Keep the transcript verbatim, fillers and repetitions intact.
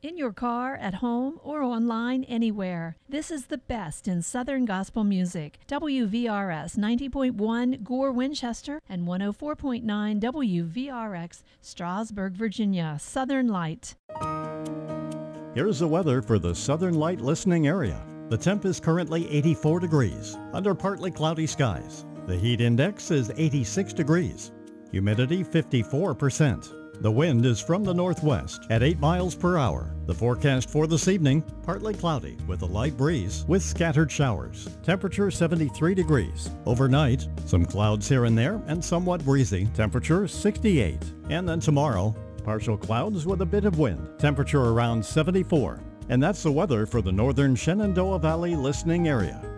in your car, at home, or online anywhere. This is the best in Southern gospel music. W V R S ninety point one Gore, Winchester, and one oh four point nine W V R X Strasburg, Virginia. Southern Light. Here's the weather for the Southern Light listening area. The temp is currently eighty-four degrees under partly cloudy skies. The heat index is eighty-six degrees. Humidity fifty-four percent. The wind is from the northwest at eight miles per hour. The forecast for this evening, partly cloudy with a light breeze with scattered showers. Temperature seventy-three degrees. Overnight, some clouds here and there and somewhat breezy. Temperature sixty-eight. And then tomorrow, partial clouds with a bit of wind. Temperature around seventy-four. And that's the weather for the northern Shenandoah Valley listening area.